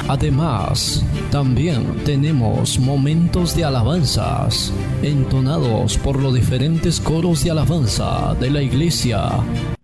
Además, también tenemos momentos de alabanzas, entonados por los diferentes coros de alabanza de la iglesia.